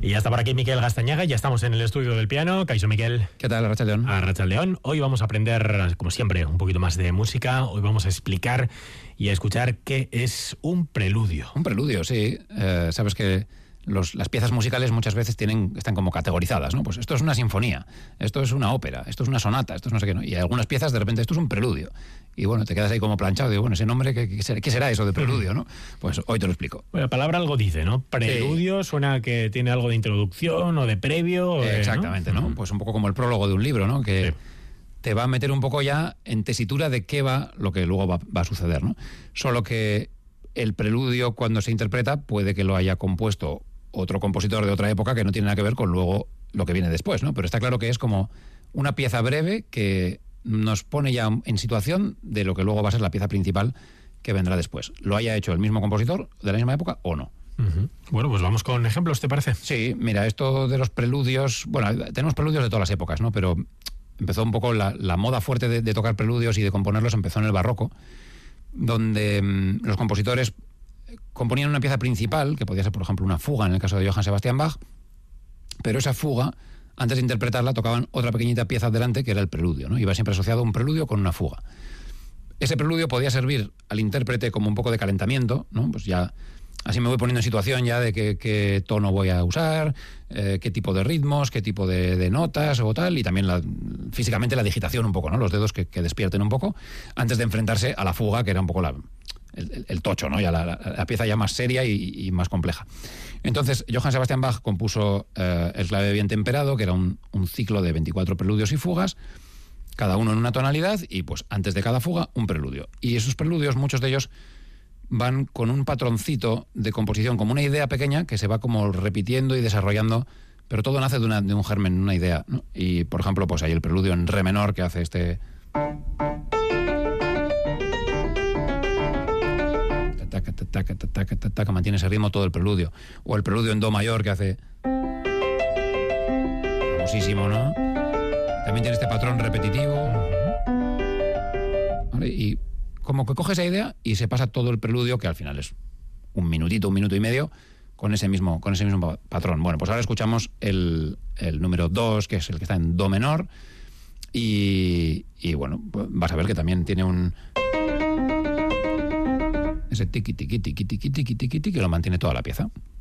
Y ya está por aquí Miquel Gastañaga, ya estamos en el estudio del piano. Kaixo, Miquel. ¿Qué tal, Arratsaldeon? Arratsaldeon. Hoy vamos a aprender, como siempre, un poquito más de música. Hoy vamos a explicar y a escuchar qué es un preludio. Un preludio, sí. Sabes que las piezas musicales muchas veces están como categorizadas, ¿no? Pues esto es una sinfonía, esto es una ópera, esto es una sonata, esto es no sé qué, ¿no? Y algunas piezas, de repente, esto es un preludio. Y bueno, te quedas ahí como planchado. Digo, bueno, ese nombre, ¿qué será eso de preludio, no? Pues hoy te lo explico. Bueno, la palabra algo dice, ¿no? Preludio suena que tiene algo de introducción o de previo. Exactamente, ¿no? Pues un poco como el prólogo de un libro, ¿no? Que te va a meter un poco ya en tesitura de qué va lo que luego va a suceder, ¿no? Solo que el preludio, cuando se interpreta, puede que lo haya compuesto otro compositor de otra época que no tiene nada que ver con luego lo que viene después, ¿no? Pero está claro que es como una pieza breve que nos pone ya en situación de lo que luego va a ser la pieza principal que vendrá después. Lo haya hecho el mismo compositor de la misma época o no. Uh-huh. Bueno, pues vamos con ejemplos, ¿te parece? Sí, mira, esto de los preludios... Bueno, tenemos preludios de todas las épocas, ¿no? Pero empezó un poco la moda fuerte de tocar preludios y de componerlos, empezó en el barroco, donde los compositores componían una pieza principal, que podía ser, por ejemplo, una fuga en el caso de Johann Sebastian Bach, pero esa fuga, antes de interpretarla, tocaban otra pequeñita pieza delante, que era el preludio, ¿no? Iba siempre asociado un preludio con una fuga. Ese preludio podía servir al intérprete como un poco de calentamiento, ¿no? Pues ya así me voy poniendo en situación ya de qué tono voy a usar, qué tipo de ritmos, qué tipo de notas o tal, y también físicamente la digitación un poco, ¿no? Los dedos que despierten un poco, antes de enfrentarse a la fuga, que era un poco el tocho, ¿no? Ya la pieza ya más seria y más compleja. Entonces, Johann Sebastian Bach compuso el clave bien temperado, que era un ciclo de 24 preludios y fugas, cada uno en una tonalidad, y pues antes de cada fuga, un preludio. Y esos preludios, muchos de ellos van con un patroncito de composición, como una idea pequeña que se va como repitiendo y desarrollando, pero todo nace de un germen, una idea, ¿no? Y, por ejemplo, pues hay el preludio en re menor que hace este... que mantiene ese ritmo todo el preludio, o el preludio en do mayor que hace famosísimo, ¿no? También tiene este patrón repetitivo, ¿vale? Y como que coge esa idea y se pasa todo el preludio, que al final es un minuto y medio, con ese mismo patrón. Bueno, pues ahora escuchamos el número 2, que es el que está en do menor, y bueno, vas a ver que también tiene ese tiqui tiqui tiqui tiqui tiqui tiqui tiqui que lo mantiene toda la pieza.